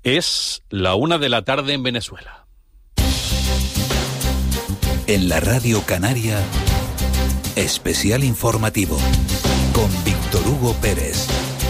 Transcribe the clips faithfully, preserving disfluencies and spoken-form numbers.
Es la una de la tarde en Venezuela. En la Radio Canaria, especial informativo con Víctor Hugo Pérez.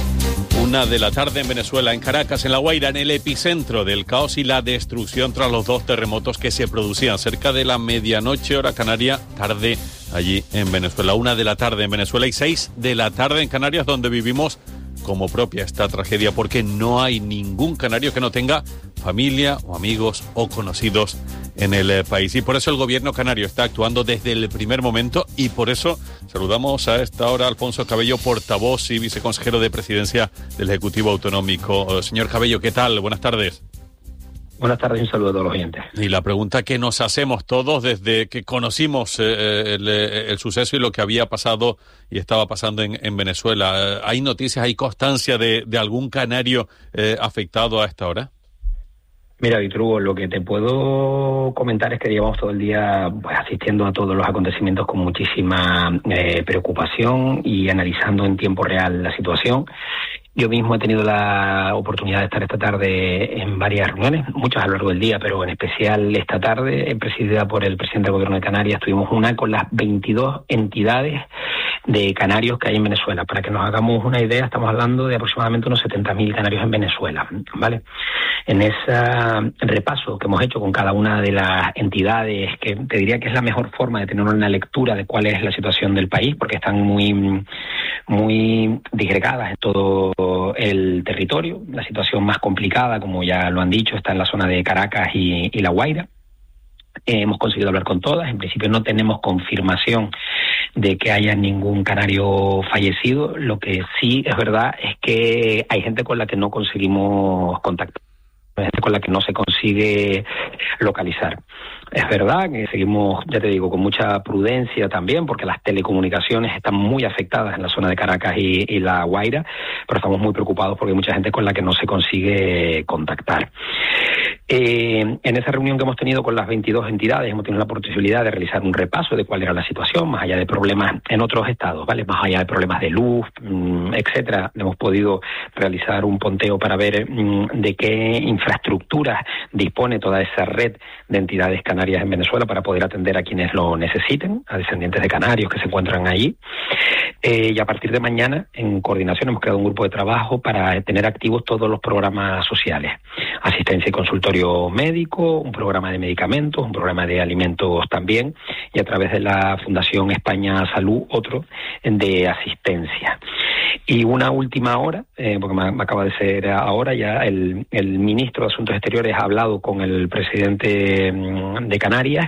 Una de la tarde en Venezuela, en Caracas, en La Guaira, en el epicentro del caos y la destrucción tras los dos terremotos que se producían cerca de la medianoche hora canaria, tarde allí en Venezuela. Una de la tarde en Venezuela y seis de la tarde en Canarias, donde vivimos como propia esta tragedia, porque no hay ningún canario que no tenga familia o amigos o conocidos en el eh, país. Y por eso el gobierno canario está actuando desde el primer momento, y por eso saludamos a esta hora a Alfonso Cabello, portavoz y viceconsejero de Presidencia del Ejecutivo Autonómico. Señor Cabello, ¿qué tal? Buenas tardes. Buenas tardes y un saludo a todos los oyentes. Y la pregunta que nos hacemos todos desde que conocimos eh, el, el suceso y lo que había pasado y estaba pasando en, en Venezuela, ¿hay noticias, hay constancia de, de algún canario eh, afectado a esta hora? Mira, Víctor Hugo, lo que te puedo comentar es que llevamos todo el día pues, asistiendo a todos los acontecimientos con muchísima eh, preocupación y analizando en tiempo real la situación. Yo mismo he tenido la oportunidad de estar esta tarde en varias reuniones, muchas a lo largo del día, pero en especial esta tarde, presidida por el presidente del Gobierno de Canarias. Tuvimos una con las veintidós entidades de canarios que hay en Venezuela. Para que nos hagamos una idea, estamos hablando de aproximadamente unos setenta mil canarios en Venezuela, ¿vale? En ese repaso que hemos hecho con cada una de las entidades, que te diría que es la mejor forma de tener una lectura de cuál es la situación del país, porque están muy, muy disgregadas en todo el territorio. La situación más complicada, como ya lo han dicho, está en la zona de Caracas y, y La Guaira. Eh, hemos conseguido hablar con todas. En principio no tenemos confirmación de que haya ningún canario fallecido. Lo que sí es verdad es que hay gente con la que no conseguimos contactar, gente con la que no se consigue localizar. Es verdad que seguimos, ya te digo, con mucha prudencia también, porque las telecomunicaciones están muy afectadas en la zona de Caracas y, y La Guaira, pero estamos muy preocupados porque hay mucha gente con la que no se consigue contactar. Eh, en esa reunión que hemos tenido con las veintidós entidades hemos tenido la posibilidad de realizar un repaso de cuál era la situación, más allá de problemas en otros estados, ¿vale? Más allá de problemas de luz, mmm, etcétera. Hemos podido realizar un punteo para ver mmm, de qué infraestructuras dispone toda esa red de entidades canarias en Venezuela para poder atender a quienes lo necesiten, a descendientes de canarios que se encuentran allí. Eh, y a partir de mañana, en coordinación, hemos creado un grupo de trabajo para tener activos todos los programas sociales. Asistencia y consultorio médico, un programa de medicamentos, un programa de alimentos también, y a través de la Fundación España Salud, otro de asistencia. Y una última hora, eh, porque me, me acaba de ser ahora, ya el, el ministro de Asuntos Exteriores ha hablado con el presidente de Canarias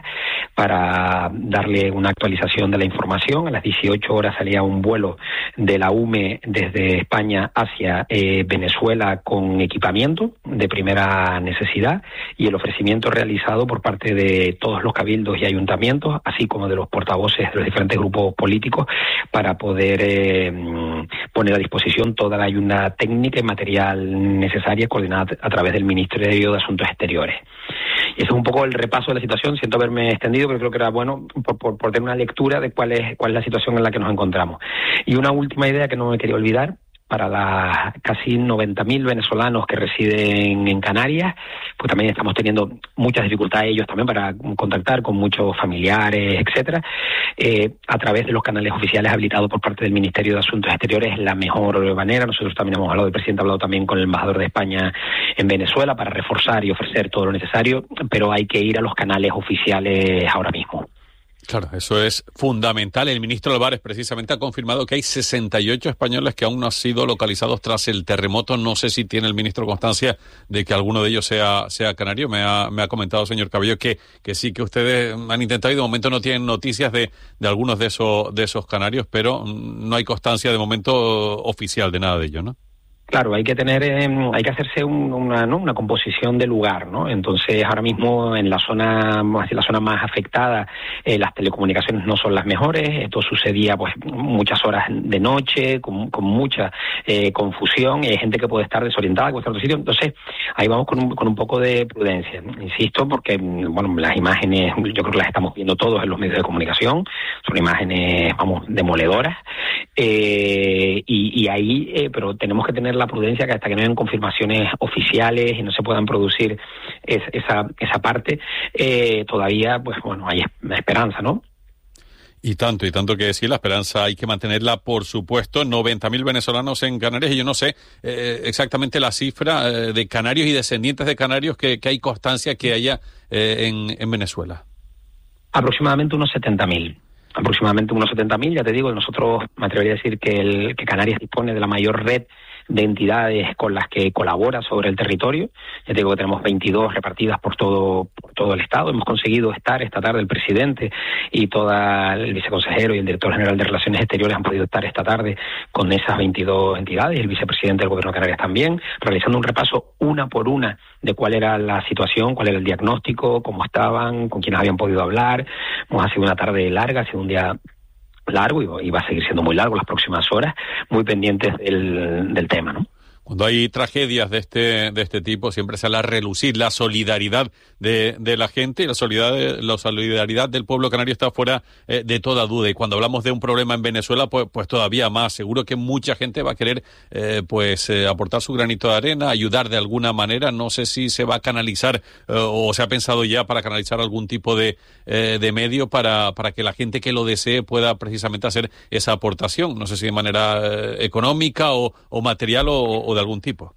para darle una actualización de la información. A las dieciocho horas salía un vuelo de la U M E desde España hacia eh, Venezuela con equipamiento de primera necesidad, y el ofrecimiento realizado por parte de todos los cabildos y ayuntamientos, así como de los portavoces de los diferentes grupos políticos, para poder eh, poner a disposición toda la ayuda técnica y material necesaria coordinada a través del Ministerio de Asuntos Exteriores. Y ese es un poco el repaso de la situación. Siento haberme extendido, pero creo que era bueno por, por, por tener una lectura de cuál es, cuál es la situación en la que nos encontramos. Y una última idea que no me quería olvidar: para las casi noventa mil venezolanos que residen en Canarias, pues también estamos teniendo muchas dificultades ellos también para contactar con muchos familiares, etcétera. Eh, a través de los canales oficiales habilitados por parte del Ministerio de Asuntos Exteriores es la mejor manera. Nosotros también hemos hablado, el presidente ha hablado también con el embajador de España en Venezuela para reforzar y ofrecer todo lo necesario, pero hay que ir a los canales oficiales ahora mismo. Claro, eso es fundamental. El ministro Álvarez precisamente ha confirmado que hay sesenta y ocho españoles que aún no han sido localizados tras el terremoto. No sé si tiene el ministro constancia de que alguno de ellos sea sea canario. Me ha, me ha comentado, señor Cabello, que, que sí, que ustedes han intentado y de momento no tienen noticias de, de algunos de esos, de esos canarios, pero no hay constancia de momento oficial de nada de ello, ¿no? Claro, hay que tener, eh, hay que hacerse un, una, ¿no? una composición de lugar, ¿no? Entonces, ahora mismo en la zona, la zona más afectada, eh, las telecomunicaciones no son las mejores. Esto sucedía, pues, muchas horas de noche, con, con mucha eh, confusión, y hay gente que puede estar desorientada, que puede estar en otro sitio. Entonces, ahí vamos con un, con un poco de prudencia, insisto, porque, bueno, las imágenes, yo creo que las estamos viendo todos en los medios de comunicación, son imágenes, vamos, demoledoras, eh, y, y ahí, eh, pero tenemos que tener mantener la prudencia, que hasta que no hayan confirmaciones oficiales y no se puedan producir es, esa esa parte, eh, todavía, pues bueno, hay esperanza, ¿no? Y tanto, y tanto que sí, la esperanza hay que mantenerla, por supuesto. noventa mil venezolanos en Canarias, y yo no sé eh, exactamente la cifra eh, de canarios y descendientes de canarios que, que hay constancia que haya eh, en, en Venezuela. Aproximadamente unos setenta mil. Aproximadamente unos setenta mil, ya te digo, nosotros me atrevería a decir que, el, que Canarias dispone de la mayor red de entidades con las que colabora sobre el territorio. Ya te digo que tenemos veintidós repartidas por todo por todo el Estado. Hemos conseguido estar esta tarde, el presidente y todo el viceconsejero y el director general de Relaciones Exteriores han podido estar esta tarde con esas veintidós entidades, y el vicepresidente del Gobierno de Canarias también, realizando un repaso una por una de cuál era la situación, cuál era el diagnóstico, cómo estaban, con quiénes habían podido hablar. Hemos sido una tarde larga, ha sido un día largo y va a seguir siendo muy largo las próximas horas, muy pendientes del, del tema, ¿no? Cuando hay tragedias de este de este tipo, siempre sale a relucir la solidaridad de, de la gente, y la solidaridad, la solidaridad del pueblo canario está fuera eh, de toda duda. Y cuando hablamos de un problema en Venezuela, pues, pues todavía más. Seguro que mucha gente va a querer eh, pues eh, aportar su granito de arena, ayudar de alguna manera. No sé si se va a canalizar eh, o se ha pensado ya para canalizar algún tipo de, eh, de medio para, para que la gente que lo desee pueda precisamente hacer esa aportación. No sé si de manera eh, económica o, o material o, o de algún tipo.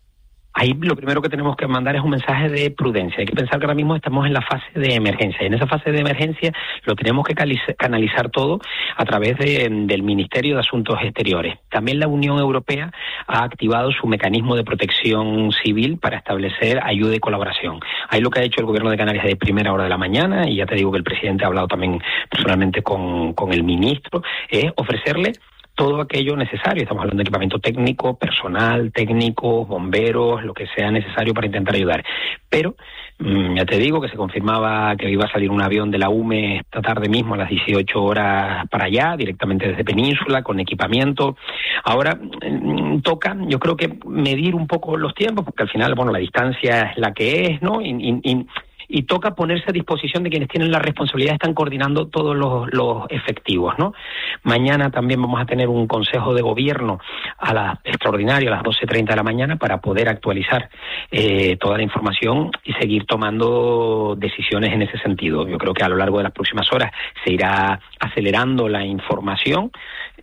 Ahí lo primero que tenemos que mandar es un mensaje de prudencia. Hay que pensar que ahora mismo estamos en la fase de emergencia. Y en esa fase de emergencia lo tenemos que canalizar todo a través de, del Ministerio de Asuntos Exteriores. También la Unión Europea ha activado su mecanismo de protección civil para establecer ayuda y colaboración. Ahí lo que ha hecho el Gobierno de Canarias de primera hora de la mañana, y ya te digo que el presidente ha hablado también personalmente con, con el ministro, es ofrecerle todo aquello necesario. Estamos hablando de equipamiento técnico, personal técnico, bomberos, lo que sea necesario para intentar ayudar. Pero mmm, ya te digo que se confirmaba que iba a salir un avión de la U M E esta tarde mismo a las dieciocho horas para allá, directamente desde Península, con equipamiento. Ahora mmm, toca, yo creo que medir un poco los tiempos, porque al final, bueno, la distancia es la que es, ¿no? Y, y, y, y toca ponerse a disposición de quienes tienen la responsabilidad, están coordinando todos los, los efectivos, ¿no? Mañana también vamos a tener un consejo de gobierno a la extraordinaria a las doce treinta de la mañana para poder actualizar eh, toda la información y seguir tomando decisiones en ese sentido. Yo creo que a lo largo de las próximas horas se irá acelerando la información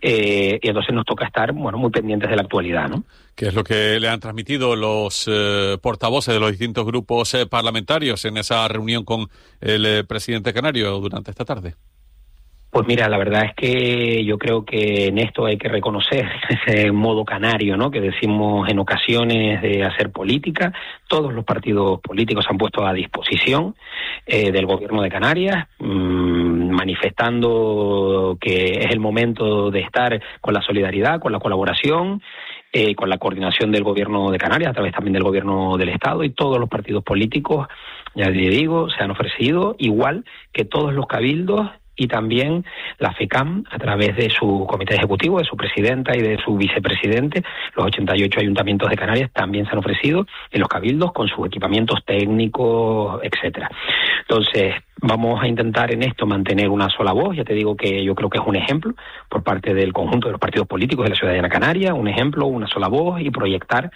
eh, y entonces nos toca estar, bueno, muy pendientes de la actualidad, ¿no? ¿Qué es lo que le han transmitido los eh, portavoces de los distintos grupos eh, parlamentarios en esa reunión con el eh, presidente canario durante esta tarde? Pues mira, la verdad es que yo creo que en esto hay que reconocer ese modo canario, ¿no?, que decimos en ocasiones de hacer política. Todos los partidos políticos se han puesto a disposición eh, del Gobierno de Canarias, mmm, manifestando que es el momento de estar con la solidaridad, con la colaboración, eh, con la coordinación del Gobierno de Canarias, a través también del Gobierno del Estado, y todos los partidos políticos, ya le digo, se han ofrecido, igual que todos los cabildos, y también la FECAM, a través de su comité ejecutivo, de su presidenta y de su vicepresidente. Los ochenta y ocho ayuntamientos de Canarias también se han ofrecido en los cabildos con sus equipamientos técnicos, etcétera. Entonces, vamos a intentar en esto mantener una sola voz. Ya te digo que yo creo que es un ejemplo por parte del conjunto de los partidos políticos de la ciudadanía canaria, un ejemplo, una sola voz, y proyectar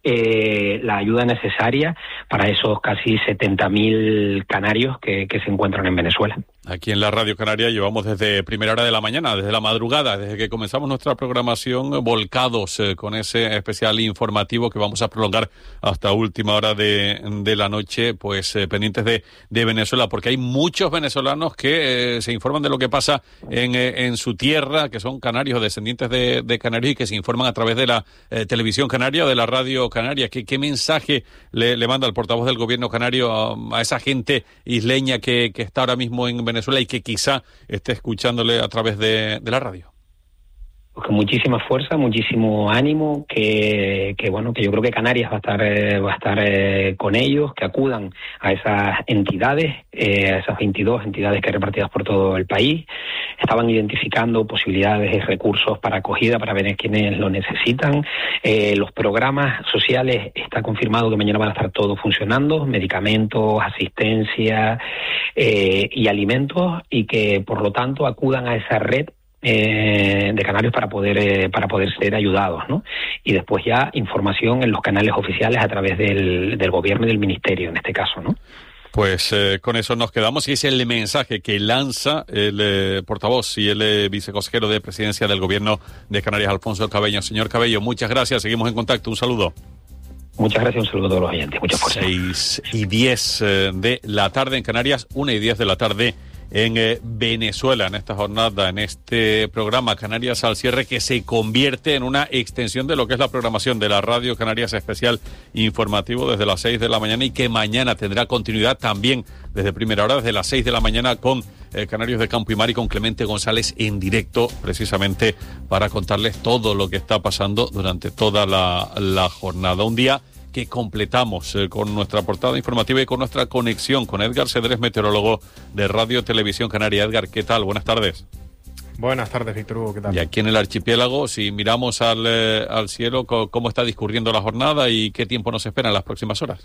eh, la ayuda necesaria para esos casi setenta mil canarios que, que se encuentran en Venezuela. Aquí en la Radio Canaria llevamos desde primera hora de la mañana, desde la madrugada, desde que comenzamos nuestra programación, volcados eh, con ese especial informativo que vamos a prolongar hasta última hora de, de la noche, pues eh, pendientes de, de Venezuela, porque hay muchos venezolanos que eh, se informan de lo que pasa en, eh, en su tierra, que son canarios, descendientes de, de canarios, y que se informan a través de la eh, televisión canaria o de la radio canaria. ¿Qué, qué mensaje le, le manda el portavoz del gobierno canario a, a esa gente isleña que, que está ahora mismo en Venezuela y que quizá esté escuchándole a través de, de la radio? Pues con muchísima fuerza, muchísimo ánimo, que, que bueno, que yo creo que Canarias va a estar eh, va a estar eh, con ellos, que acudan a esas entidades, eh, a esas veintidós entidades que hay repartidas por todo el país. Estaban identificando posibilidades y recursos para acogida para ver a quienes lo necesitan. Eh, los programas sociales, está confirmado que mañana van a estar todos funcionando, medicamentos, asistencia eh, y alimentos, y que por lo tanto acudan a esa red eh, de Canarios para poder eh, para poder ser ayudados, ¿no? Y después ya información en los canales oficiales a través del, del gobierno y del ministerio, en este caso, ¿no? Pues eh, con eso nos quedamos y es el mensaje que lanza el eh, portavoz y el eh, viceconsejero de Presidencia del Gobierno de Canarias, Alfonso Cabello. Señor Cabello, muchas gracias, seguimos en contacto, un saludo. Muchas gracias, un saludo a todos los oyentes, mucha fuerza. seis y diez eh, de la tarde en Canarias, una y diez de la tarde en eh, Venezuela, en esta jornada, en este programa Canarias al cierre, que se convierte en una extensión de lo que es la programación de la Radio Canarias Especial Informativo desde las seis de la mañana y que mañana tendrá continuidad también desde primera hora, desde las seis de la mañana con eh, Canarios de Campo y Mar y con Clemente González en directo, precisamente para contarles todo lo que está pasando durante toda la, la jornada. Un día que completamos eh, con nuestra portada informativa y con nuestra conexión con Edgar Cedrés, meteorólogo de Radio Televisión Canaria. Edgar, ¿qué tal? Buenas tardes. Buenas tardes, Víctor Hugo, ¿qué tal? Y aquí en el archipiélago, si miramos al, eh, al cielo, ¿cómo está discurriendo la jornada y qué tiempo nos espera en las próximas horas?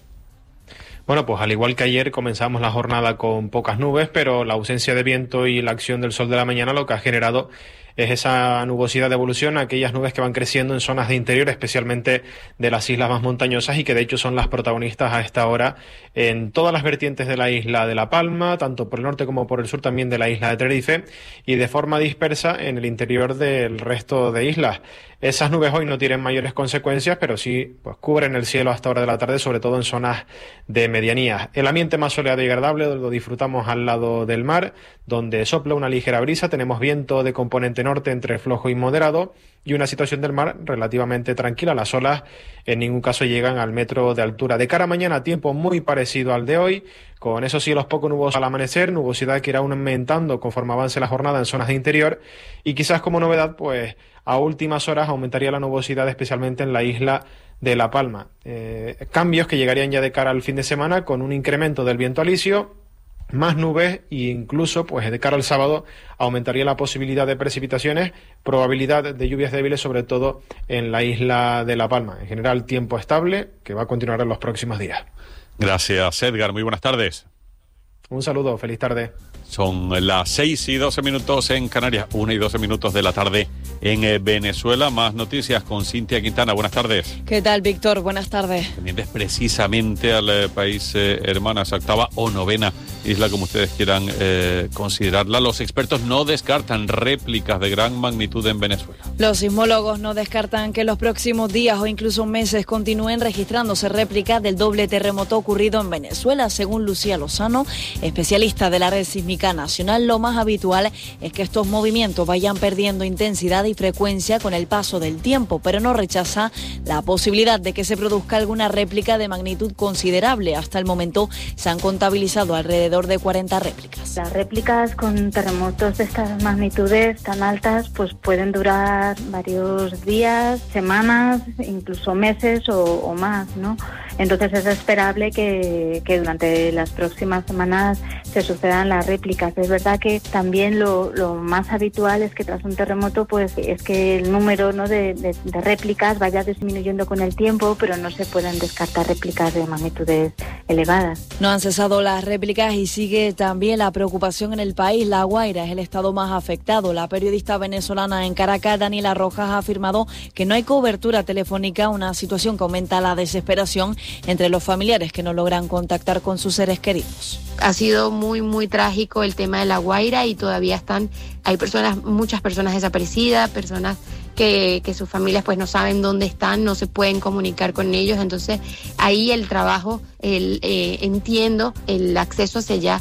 Bueno, pues al igual que ayer comenzamos la jornada con pocas nubes, pero la ausencia de viento y la acción del sol de la mañana lo que ha generado es esa nubosidad de evolución, aquellas nubes que van creciendo en zonas de interior, especialmente de las islas más montañosas y que de hecho son las protagonistas a esta hora en todas las vertientes de la isla de La Palma, tanto por el norte como por el sur también de la isla de Tenerife y de forma dispersa en el interior del resto de islas. Esas nubes hoy no tienen mayores consecuencias, pero sí pues cubren el cielo hasta hora de la tarde, sobre todo en zonas de medianías. El ambiente más soleado y agradable lo disfrutamos al lado del mar, donde sopla una ligera brisa, tenemos viento de componente norte entre flojo y moderado y una situación del mar relativamente tranquila. Las olas en ningún caso llegan al metro de altura. De cara a mañana, tiempo muy parecido al de hoy, con esos cielos poco nubosos al amanecer, nubosidad que irá aumentando conforme avance la jornada en zonas de interior y quizás como novedad, pues a últimas horas aumentaría la nubosidad especialmente en la isla de La Palma. Eh, cambios que llegarían ya de cara al fin de semana con un incremento del viento alisio, más nubes e incluso pues de cara al sábado aumentaría la posibilidad de precipitaciones, probabilidad de lluvias débiles sobre todo en la isla de La Palma. En general tiempo estable que va a continuar en los próximos días. Gracias, Edgar, muy buenas tardes. Un saludo, feliz tarde. Son las seis y doce minutos en Canarias, una y doce minutos de la tarde en eh, Venezuela. Más noticias con Cintia Quintana. Buenas tardes. ¿Qué tal, Víctor? Buenas tardes. Pendientes precisamente al eh, país eh, hermana, esa octava o novena isla, como ustedes quieran eh, considerarla. Los expertos no descartan réplicas de gran magnitud en Venezuela. Los sismólogos no descartan que en los próximos días o incluso meses continúen registrándose réplicas del doble terremoto ocurrido en Venezuela. Según Lucía Lozano, especialista de la red sísmica nacional, lo más habitual es que estos movimientos vayan perdiendo intensidad y frecuencia con el paso del tiempo, pero no rechaza la posibilidad de que se produzca alguna réplica de magnitud considerable. Hasta el momento se han contabilizado alrededor de cuarenta réplicas. Las réplicas con terremotos de estas magnitudes tan altas pues pueden durar varios días, semanas, incluso meses o, o más, ¿no? Entonces es esperable que, que durante las próximas semanas se sucedan las réplicas. Es verdad que también lo, lo más habitual es que tras un terremoto pues es que el número, ¿no?, de, de, de réplicas vaya disminuyendo con el tiempo, pero no se pueden descartar réplicas de magnitudes elevadas. No han cesado las réplicas y sigue también la preocupación en el país. La Guaira es el estado más afectado. La periodista venezolana en Caracas, Daniela Rojas, ha afirmado que no hay cobertura telefónica, una situación que aumenta la desesperación entre los familiares que no logran contactar con sus seres queridos. Ha sido muy, muy trágico el tema de La Guaira y todavía están, hay personas, muchas personas desaparecidas, personas que, que sus familias pues no saben dónde están, no se pueden comunicar con ellos. Entonces ahí el trabajo, el, eh, entiendo, el acceso hacia allá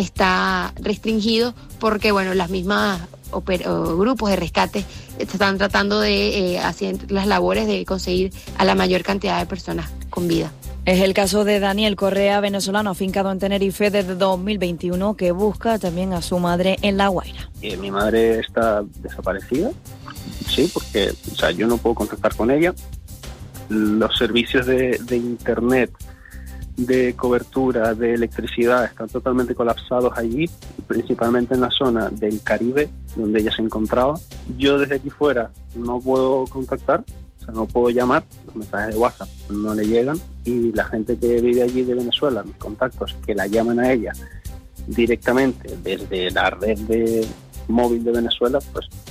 está restringido porque bueno, las mismas oper- o grupos de rescate están tratando de eh, hacer las labores de conseguir a la mayor cantidad de personas con vida. Es el caso de Daniel Correa, venezolano afincado en Tenerife desde dos mil veintiuno, que busca también a su madre en La Guaira. Eh, mi madre está desaparecida, sí, porque o sea, yo no puedo contactar con ella. Los servicios de, de internet, de cobertura, de electricidad están totalmente colapsados allí, principalmente en la zona del Caribe, donde ella se encontraba. Yo desde aquí fuera no puedo contactar. O sea, no puedo llamar, los mensajes de WhatsApp no le llegan y la gente que vive allí de Venezuela, mis contactos, que la llaman a ella directamente desde la red de móvil de Venezuela, pues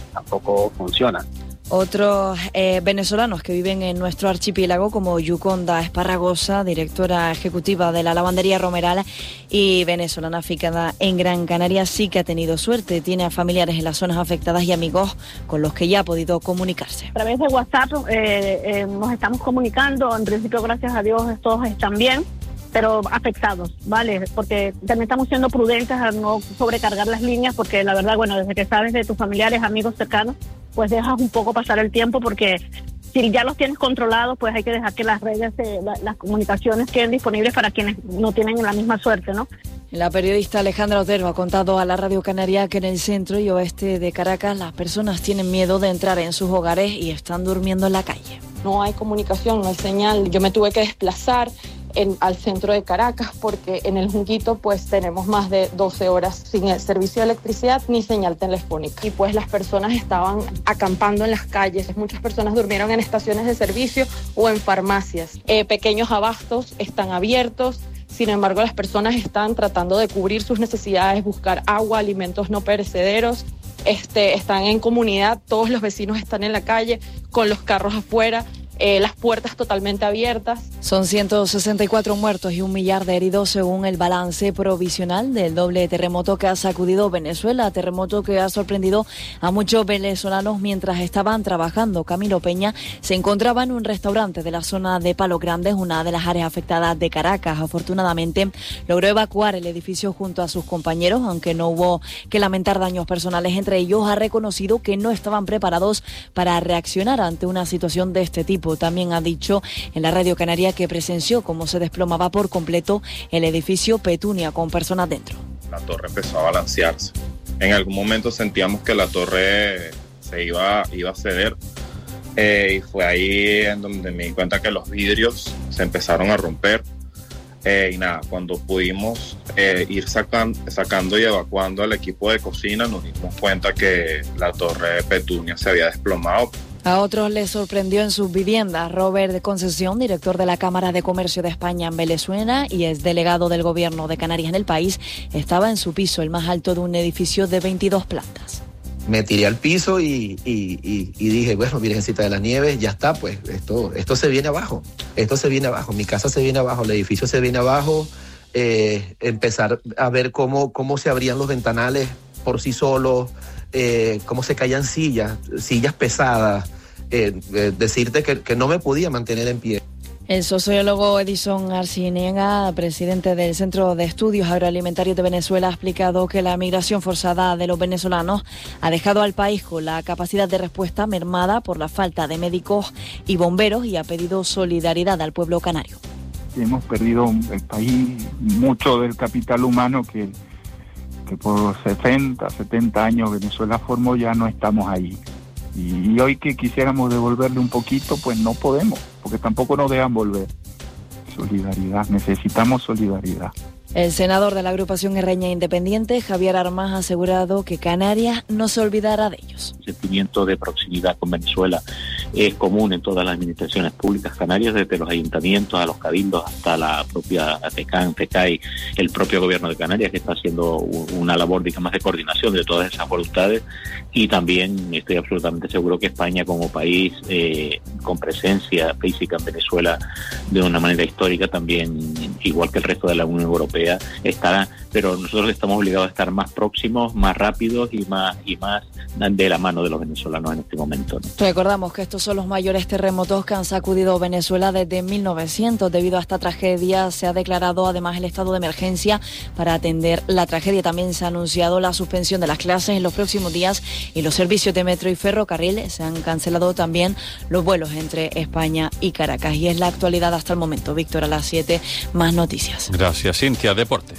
tampoco funciona. Otros eh, venezolanos que viven en nuestro archipiélago, como Yuconda Esparragosa, directora ejecutiva de la lavandería Romeral y venezolana aficada en Gran Canaria, sí que ha tenido suerte. Tiene a familiares en las zonas afectadas y amigos con los que ya ha podido comunicarse. A través de WhatsApp eh, eh, nos estamos comunicando. En principio, gracias a Dios, todos están bien, pero afectados, ¿vale? Porque también estamos siendo prudentes a no sobrecargar las líneas, porque la verdad, bueno, desde que sabes de tus familiares, amigos cercanos, pues dejas un poco pasar el tiempo, porque si ya los tienes controlados, pues hay que dejar que las redes, eh, la, las comunicaciones queden disponibles para quienes no tienen la misma suerte, ¿no? La periodista Alejandra Otero ha contado a la Radio Canaria que en el centro y oeste de Caracas las personas tienen miedo de entrar en sus hogares y están durmiendo en la calle. No hay comunicación, no hay señal. Yo me tuve que desplazar En, al centro de Caracas, porque en el Junquito pues tenemos más de doce horas sin el servicio de electricidad ni señal telefónica, y pues las personas estaban acampando en las calles. Muchas personas durmieron en estaciones de servicio o en farmacias. Eh, pequeños abastos están abiertos, sin embargo las personas están tratando de cubrir sus necesidades, buscar agua, alimentos no perecederos. Este, están en comunidad, todos los vecinos están en la calle con los carros afuera. Eh, las puertas totalmente abiertas. Son ciento sesenta y cuatro muertos y un millar de heridos según el balance provisional del doble terremoto que ha sacudido Venezuela, terremoto que ha sorprendido a muchos venezolanos mientras estaban trabajando. Camilo Peña se encontraba en un restaurante de la zona de Palos Grandes, una de las áreas afectadas de Caracas. Afortunadamente logró evacuar el edificio junto a sus compañeros, aunque no hubo que lamentar daños personales. Entre ellos ha reconocido que no estaban preparados para reaccionar ante una situación de este tipo. También ha dicho en la Radio Canaria que presenció cómo se desplomaba por completo el edificio Petunia con personas dentro. La torre empezó a balancearse. En algún momento sentíamos que la torre se iba, iba a ceder, eh, y fue ahí en donde me di cuenta que los vidrios se empezaron a romper. Eh, y nada, cuando pudimos eh, ir sacan, sacando y evacuando al equipo de cocina, nos dimos cuenta que la torre Petunia se había desplomado. A otros les sorprendió en sus viviendas. Robert de Concesión, director de la Cámara de Comercio de España en Venezuela y es delegado del Gobierno de Canarias en el país, estaba en su piso, el más alto de un edificio de veintidós plantas. Me tiré al piso y, y, y, y dije, bueno, Virgencita de las Nieves, ya está, pues esto, esto se viene abajo, esto se viene abajo, mi casa se viene abajo, el edificio se viene abajo, eh, empezar a ver cómo, cómo se abrían los ventanales por sí solos, eh, cómo se caían sillas, sillas pesadas, eh, eh, decirte que, que no me podía mantener en pie. El sociólogo Edison Arciniega, presidente del Centro de Estudios Agroalimentarios de Venezuela, ha explicado que la migración forzada de los venezolanos ha dejado al país con la capacidad de respuesta mermada por la falta de médicos y bomberos y ha pedido solidaridad al pueblo canario. Hemos perdido el país, mucho del capital humano que, que por sesenta, setenta años Venezuela formó, ya no estamos ahí. Y hoy que quisiéramos devolverle un poquito, pues no podemos, porque tampoco nos dejan volver. Solidaridad, necesitamos solidaridad. El senador de la agrupación herreña independiente, Javier Armas, ha asegurado que Canarias no se olvidará de ellos. El sentimiento de proximidad con Venezuela es común en todas las administraciones públicas canarias, desde los ayuntamientos a los cabildos hasta la propia TECAN, TECAI, el propio gobierno de Canarias, que está haciendo una labor, digamos, de coordinación de todas esas voluntades. Y también estoy absolutamente seguro que España, como país eh, con presencia física en Venezuela de una manera histórica, también, igual que el resto de la Unión Europea, estará, pero nosotros estamos obligados a estar más próximos, más rápidos y más y más de la mano de los venezolanos en este momento, ¿no? Recordamos que estos son los mayores terremotos que han sacudido Venezuela desde mil novecientos. Debido a esta tragedia se ha declarado además el estado de emergencia para atender la tragedia. También se ha anunciado la suspensión de las clases en los próximos días y los servicios de metro y ferrocarril. Se han cancelado también los vuelos entre España y Caracas. Y es la actualidad hasta el momento. Víctor, a las siete, más noticias. Gracias, Cintia. Deportes.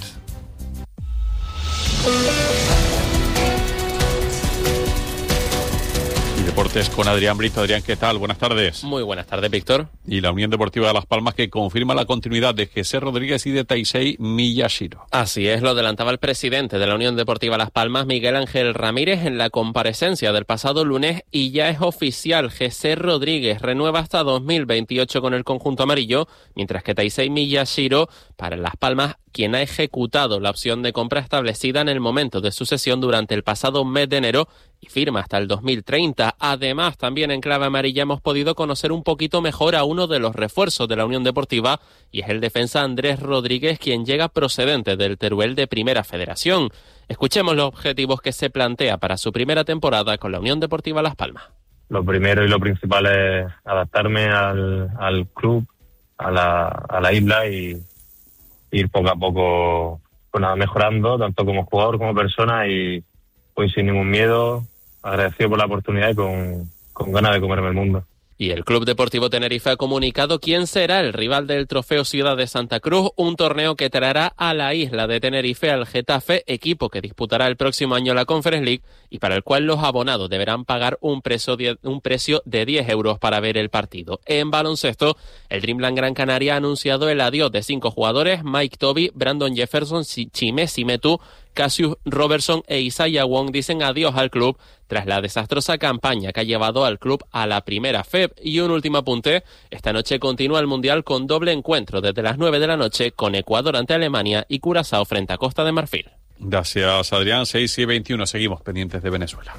Y deportes con Adrián Brito. Adrián, ¿qué tal? Buenas tardes. Muy buenas tardes, Víctor. Y la Unión Deportiva de Las Palmas, que confirma la continuidad de José Rodríguez y de Taisei Miyashiro. Así es, lo adelantaba el presidente de la Unión Deportiva Las Palmas, Miguel Ángel Ramírez, en la comparecencia del pasado lunes, y ya es oficial. José Rodríguez renueva hasta dos mil veintiocho con el conjunto amarillo, mientras que Taisei Miyashiro para Las Palmas quien ha ejecutado la opción de compra establecida en el momento de su cesión durante el pasado mes de enero y firma hasta el dos mil treinta. Además, también en clave amarilla hemos podido conocer un poquito mejor a uno de los refuerzos de la Unión Deportiva y es el defensa Andrés Rodríguez, quien llega procedente del Teruel de Primera Federación. Escuchemos los objetivos que se plantea para su primera temporada con la Unión Deportiva Las Palmas. Lo primero y lo principal es adaptarme al, al club, a la, a la isla y ir poco a poco pues nada, mejorando, tanto como jugador como persona, y pues sin ningún miedo, agradecido por la oportunidad y con, con ganas de comerme el mundo. Y el Club Deportivo Tenerife ha comunicado quién será el rival del Trofeo Ciudad de Santa Cruz, un torneo que traerá a la isla de Tenerife al Getafe, equipo que disputará el próximo año la Conference League y para el cual los abonados deberán pagar un precio de, un precio de diez euros para ver el partido. En baloncesto, el Dreamland Gran Canaria ha anunciado el adiós de cinco jugadores: Mike Toby, Brandon Jefferson, Chime Simetu, Cassius Robertson e Isaiah Wong dicen adiós al club tras la desastrosa campaña que ha llevado al club a la primera F E B. Y un último apunte, esta noche continúa el Mundial con doble encuentro desde las nueve de la noche con Ecuador ante Alemania y Curazao frente a Costa de Marfil. Gracias, Adrián. seis y veintiuno, seguimos pendientes de Venezuela.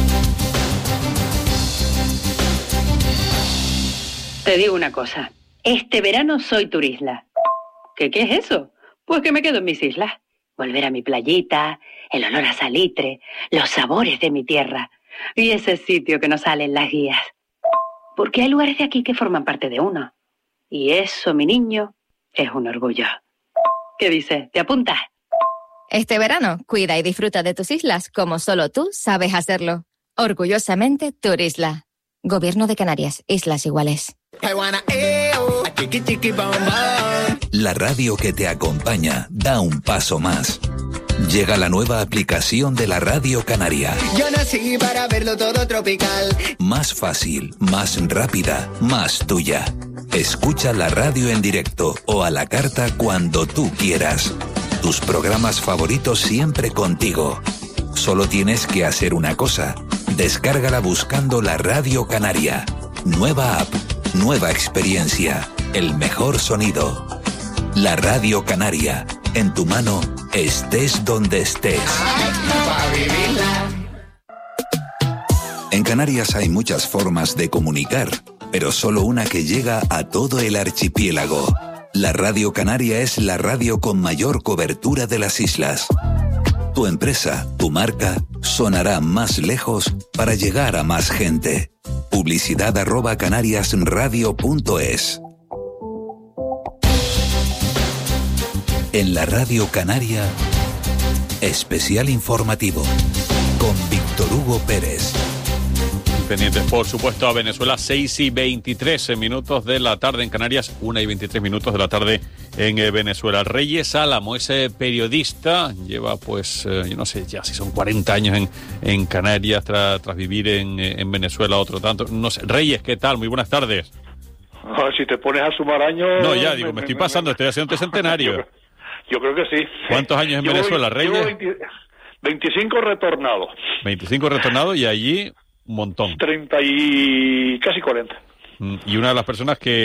Te digo una cosa, este verano soy turisla. ¿Qué, qué es eso? Pues que me quedo en mis islas. Volver a mi playita, el olor a salitre, los sabores de mi tierra y ese sitio que no sale en las guías. Porque hay lugares de aquí que forman parte de uno. Y eso, mi niño, es un orgullo. ¿Qué dices? ¿Te apuntas? Este verano, cuida y disfruta de tus islas como solo tú sabes hacerlo. Orgullosamente, Turisla. Gobierno de Canarias, Islas Iguales. La radio que te acompaña da un paso más. Llega la nueva aplicación de la Radio Canaria. Yo nací para verlo todo tropical. Más fácil, más rápida, más tuya. Escucha la radio en directo o a la carta cuando tú quieras. Tus programas favoritos siempre contigo. Solo tienes que hacer una cosa. Descárgala buscando la Radio Canaria. Nueva app, nueva experiencia, el mejor sonido. La Radio Canaria, en tu mano, estés donde estés. En Canarias hay muchas formas de comunicar, pero solo una que llega a todo el archipiélago. La Radio Canaria es la radio con mayor cobertura de las islas. Tu empresa, tu marca, sonará más lejos para llegar a más gente. Publicidad arroba canariasradio punto es. En la Radio Canaria, especial informativo con Víctor Hugo Pérez. Pendientes, por supuesto, a Venezuela, seis y veintitrés minutos de la tarde en Canarias, una y veintitrés minutos de la tarde en eh, Venezuela. Reyes Álamo, ese periodista, lleva pues, eh, yo no sé ya si son cuarenta años en, en Canarias tra, tras vivir en, en Venezuela otro tanto. No sé, Reyes, ¿qué tal? Muy buenas tardes. Oh, si te pones a sumar años... No, ya, digo, me, me estoy pasando, me, estoy haciendo centenario. Yo, yo creo que sí. ¿Cuántos años en yo Venezuela, Reyes? Llevo veinte, veinticinco retornados. veinticinco retornados y allí... un montón. treinta y casi cuarenta. Y una de las personas que